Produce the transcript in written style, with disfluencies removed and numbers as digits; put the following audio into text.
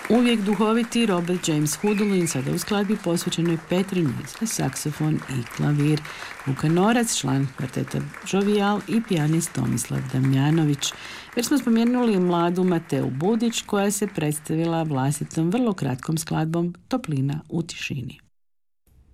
Uvijek duhoviti Robert James Hoodlin sada u skladbi posvećenoj Petri Njić za saksofon i klavir, Luka Norac, član kvarteta Jovial i pijanist Tomislav Damjanović. Već smo spomenuli mladu Mateu Budić koja se predstavila vlastitom vrlo kratkom skladbom Toplina u tišini.